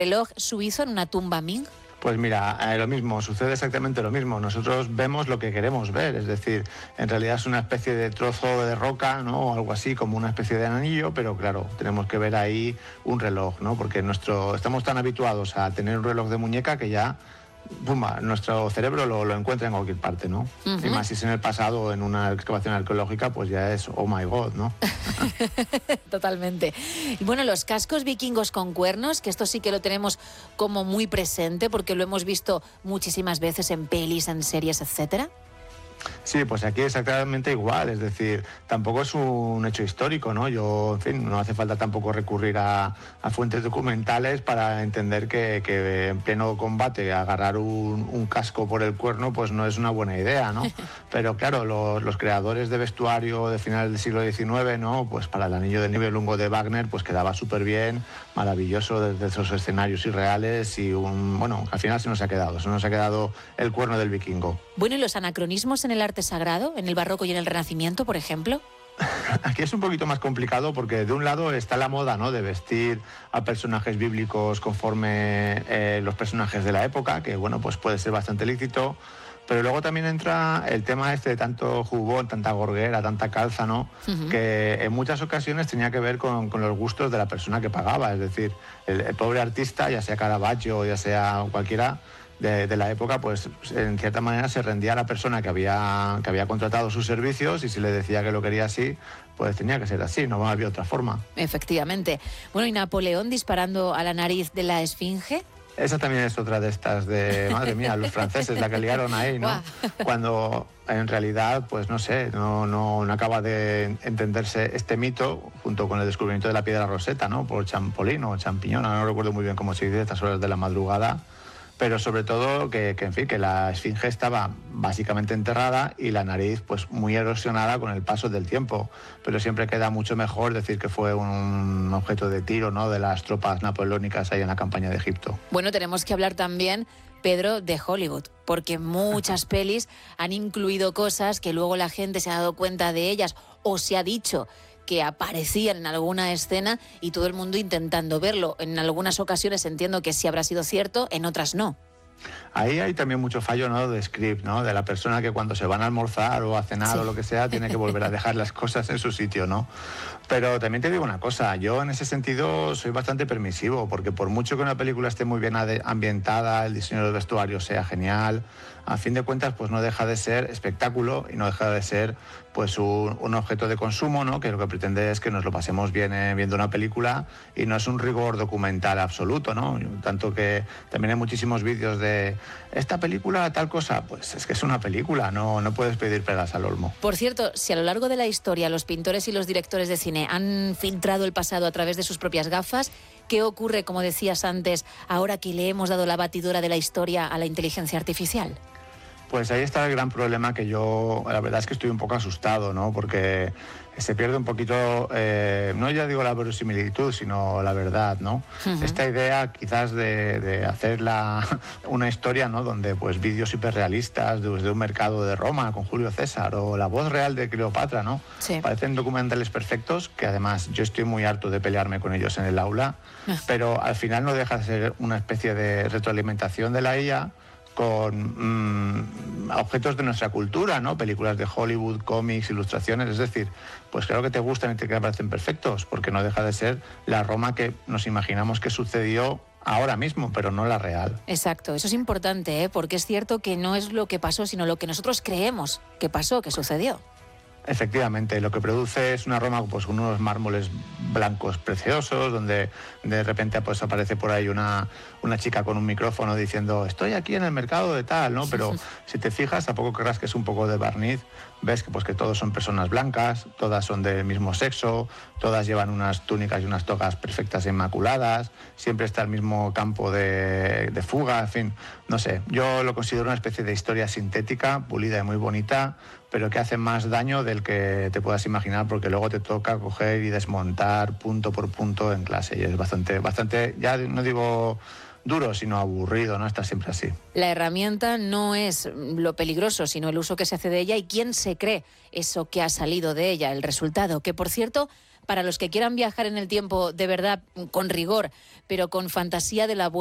reloj suizo en una tumba Ming? Pues mira, lo mismo, sucede exactamente lo mismo. Nosotros vemos lo que queremos ver, es decir, en realidad es una especie de trozo de roca, ¿no? O algo así, como una especie de anillo, pero claro, tenemos que ver ahí un reloj, ¿no? Porque estamos tan habituados a tener un reloj de muñeca que ya, ¡pumba!, nuestro cerebro lo encuentra en cualquier parte, ¿no? Y más si es en el pasado o en una excavación arqueológica, pues ya es oh my God, ¿no? Totalmente. Y bueno, los cascos vikingos con cuernos, que esto sí que lo tenemos como muy presente porque lo hemos visto muchísimas veces en pelis, en series, etcétera. Sí, pues aquí exactamente igual, es decir, tampoco es un hecho histórico, ¿no? En fin, no hace falta tampoco recurrir a fuentes documentales para entender que en pleno combate agarrar un casco por el cuerno pues no es una buena idea, ¿no? Pero claro, los creadores de vestuario de final del siglo XIX, ¿no? Pues para el Anillo del Nibelungo de Wagner pues quedaba súper bien, maravilloso desde esos escenarios irreales y bueno, al final se nos ha quedado el cuerno del vikingo. Bueno, ¿y los anacronismos en el arte sagrado, en el barroco y en el Renacimiento, por ejemplo? Aquí es un poquito más complicado porque de un lado está la moda, ¿no?, de vestir a personajes bíblicos conforme los personajes de la época, que bueno, pues puede ser bastante lícito, pero luego también entra el tema de tanto jubón, tanta gorguera, tanta calza, ¿no? Que en muchas ocasiones tenía que ver con los gustos de la persona que pagaba, es decir, el pobre artista, ya sea Caravaggio, ya sea cualquiera de la época, pues en cierta manera se rendía a la persona que había contratado sus servicios y si le decía que lo quería así, pues tenía que ser así, no había otra forma. Efectivamente. Bueno, ¿y Napoleón disparando a la nariz de la Esfinge? Esa también es otra de estas de, madre mía, los franceses, la que liaron ahí, ¿no? Cuando en realidad, pues no sé, no acaba de entenderse este mito junto con el descubrimiento de la piedra Roseta, ¿no? Por Champollion o Champiñón, no recuerdo muy bien cómo se dice a estas horas de la madrugada. Pero sobre todo en fin, que la esfinge estaba básicamente enterrada y la nariz pues muy erosionada con el paso del tiempo. Pero siempre queda mucho mejor decir que fue un objeto de tiro, ¿no?, de las tropas napoleónicas ahí en la campaña de Egipto. Bueno, tenemos que hablar también, Pedro, de Hollywood, porque muchas pelis han incluido cosas que luego la gente se ha dado cuenta de ellas o se ha dicho que aparecían en alguna escena y todo el mundo intentando verlo. En algunas ocasiones entiendo que sí habrá sido cierto, en otras no. Ahí hay también mucho fallo, ¿no?, de script, ¿no?, de la persona que cuando se van a almorzar o a cenar o lo que sea tiene que volver a dejar las cosas en su sitio, ¿no? Pero también te digo una cosa, yo en ese sentido soy bastante permisivo, porque por mucho que una película esté muy bien ambientada, el diseño del vestuario sea genial, a fin de cuentas pues no deja de ser espectáculo y no deja de ser pues un objeto de consumo, ¿no?, que lo que pretende es que nos lo pasemos bien viendo una película y no es un rigor documental absoluto, ¿no? Tanto que también hay muchísimos vídeos de esta película tal cosa, pues es que es una película, no puedes pedir peras al olmo. Por cierto, si a lo largo de la historia los pintores y los directores de cine han filtrado el pasado a través de sus propias gafas, ¿qué ocurre, como decías antes, ahora que le hemos dado la batidora de la historia a la inteligencia artificial? Pues ahí está el gran problema que yo, la verdad es que estoy un poco asustado, ¿no? Porque se pierde un poquito, no ya digo la verosimilitud, sino la verdad, ¿no? Esta idea quizás de hacer una historia, ¿no?, donde pues vídeos hiperrealistas desde un mercado de Roma con Julio César o la voz real de Cleopatra, ¿no? Sí. Parecen documentales perfectos que además yo estoy muy harto de pelearme con ellos en el aula, pero al final no deja de ser una especie de retroalimentación de la IA con objetos de nuestra cultura, ¿no? Películas de Hollywood, cómics, ilustraciones, es decir, pues claro que te gustan y te parecen perfectos, porque no deja de ser la Roma que nos imaginamos que sucedió ahora mismo, pero no la real. Exacto, eso es importante, porque es cierto que no es lo que pasó, sino lo que nosotros creemos que pasó, que sucedió. Efectivamente, lo que produce es una Roma pues con unos mármoles blancos preciosos, donde de repente pues aparece por ahí una chica con un micrófono diciendo estoy aquí en el mercado de tal, ¿no? Pero si te fijas, a poco que rasques un poco de barniz, ves que todos son personas blancas, todas son del mismo sexo, todas llevan unas túnicas y unas togas perfectas e inmaculadas, siempre está el mismo campo de fuga, en fin, no sé. Yo lo considero una especie de historia sintética, pulida y muy bonita, pero que hace más daño del que te puedas imaginar, porque luego te toca coger y desmontar punto por punto en clase, y es bastante, ya no digo duro, sino aburrido, ¿no? Está siempre así. La herramienta no es lo peligroso, sino el uso que se hace de ella y quién se cree eso que ha salido de ella, el resultado, que por cierto para los que quieran viajar en el tiempo de verdad, con rigor, pero con fantasía de la